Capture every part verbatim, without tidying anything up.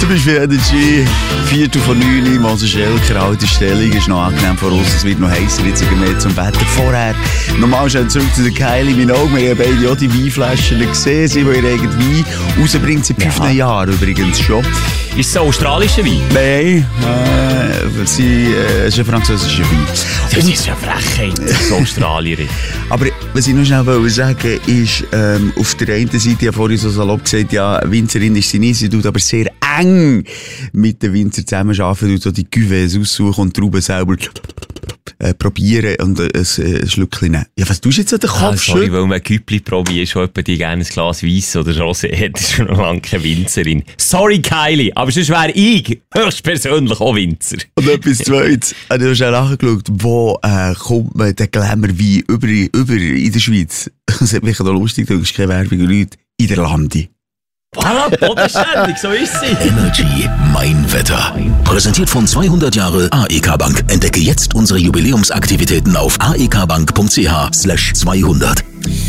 Du bist für Energy, Viertel von neun, Moses Schelker, alte Stellung, ist noch angenehm voraus, es wird noch heißer, jetzt mehr zum Wetter. Vorher, normal schon zurück zu der Kylie Minogue, wir haben beide auch die Weinflaschen gesehen, sie, die ihr eigenen Wein rausbringt, seit fünfzehn Jahren übrigens schon. Ist es ein australischer Wein? Nein, äh, sie, äh, es ist ein französischer Wein. Das ist eine Frechheit, als Australierin. Aber was ich noch schnell wollte sagen, ist, ähm, auf der einen Seite, ich habe vorhin so salopp gesagt, ja, Winzerin ist sie nicht, sie tut aber sehr eng mit den Winzer zusammenarbeiten, tut so die Cuvées aussuchen und die Trauben selber äh, probieren und äh, ein, ein Schlückchen nehmen. Ja, was tust du jetzt an den Kopf? Ah, sorry, weil man Güppli probiert, schon jemand, die gerne ein Glas Weiss oder Rosé hat, ist schon noch lange keine Winzerin. Sorry, Kylie, aber sonst wäre ich höchstpersönlich auch Winzer. Und etwas Zweites, ich habe schon nachgeschaut, wo äh, kommt man den Glamour-Wein über, über in der Schweiz? Das hat mich noch lustig, da ist keine Werbung, Leute, in der Landi. Voilà, bodenständig, so ist sie. Energy Mein Wetter. Präsentiert von zweihundert Jahre A E K Bank. Entdecke jetzt unsere Jubiläumsaktivitäten auf aekbank.ch slash zweihundert.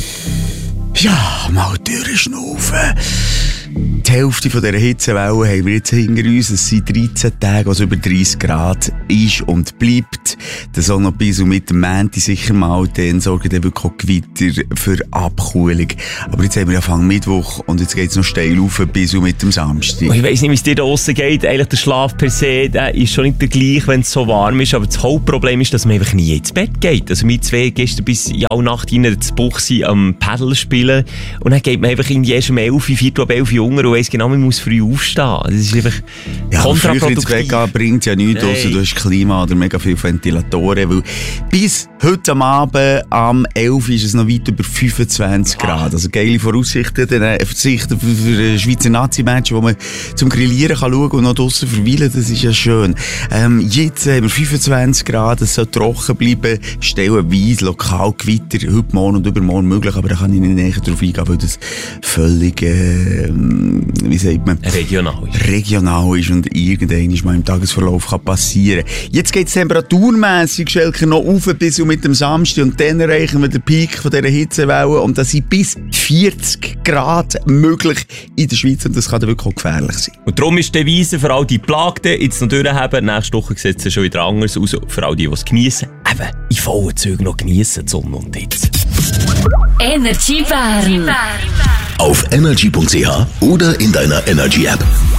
Ja, mal durchschnaufen. Die Hälfte von dieser Hitzewelle haben wir jetzt hinter uns. Es sind dreizehn Tage, was über dreißig Grad ist und bleibt. Der Sonne bis und mit dem Montag sicher mal, dann sorgen dann wirklich auch Gewitter für Abkühlung. Aber jetzt haben wir Anfang Mittwoch und jetzt geht es noch steil rauf bis und mit dem Samstag. Ich weiss nicht, wie es dir da draussen geht. Eigentlich der Schlaf per se, der ist schon nicht der gleiche, wenn es so warm ist. Aber das Hauptproblem ist, dass man einfach nie ins Bett geht. Also wir zwei gestern bis ja auch Nacht rein zu Buchsi am Paddle spielen. Und dann geht man einfach in erst um elf, viertel ab elf Uhr und weiss genau, man muss früh aufstehen. Das ist einfach ja, kontraproduktiv. Früher ins Bett gehen bringt ja nichts, Nein. ausser du hast Klima oder mega viele Ventilatoren. Weil bis heute am Abend, am elf ist es noch weit über fünfundzwanzig Grad. Also geile Voraussichten, dann äh, Verzichten für, für ein Schweizer Nazi-Match, wo man zum Grillieren kann schauen und noch draussen verweilen, das ist ja schön. Ähm, jetzt haben wir fünfundzwanzig Grad, es soll trocken bleiben, stellenweise lokal Gewitter, heute Morgen und übermorgen möglich, aber da kann ich nicht näher drauf eingehen, weil das völlig, äh, wie sagt man? Regional ist. Regional ist und irgendwann ist mal im Tagesverlauf kann passieren. Jetzt geht es temperaturmässig, Schelker, noch auf bis und mit dem Samstag und dann erreichen wir den Peak von dieser Hitzewelle und das sind bis vierzig Grad möglich in der Schweiz und das kann dann wirklich auch gefährlich sein. Und darum ist die Devise für all die Plagten jetzt noch durchhaben. Nächste Woche sieht es schon wieder anders aus. Für all die, die es geniessen. Eben, in vollen Zügen noch geniessen, die Sonne und jetzt. Energy Bern. Auf energy punkt c h oder in deiner Energy App.